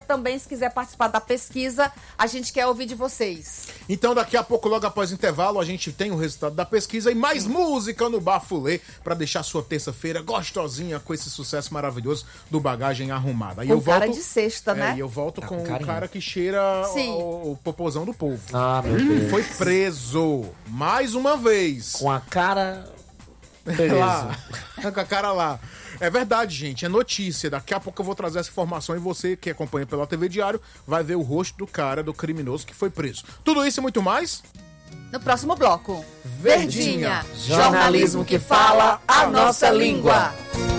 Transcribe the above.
também, se quiser participar da pesquisa, a gente quer ouvir de vocês. Então, daqui a pouco, logo após o intervalo, a gente tem o resultado da pesquisa e mais música no Bafulê para deixar sua terça-feira gostosinha com esse sucesso maravilhoso do Bagagem Arrumada. Com cara de sexta, né? E eu volto com carinho. o cara que cheira o popozão do povo. Ah, meu Deus. Foi preso mais uma vez. Com a cara... Lá, com a cara lá. É verdade, gente, é notícia. Daqui a pouco eu vou trazer essa informação e você que acompanha pela TV Diário vai ver o rosto do cara, do criminoso que foi preso. Tudo isso e muito mais no próximo bloco. Verdinha. Jornalismo que fala a nossa língua.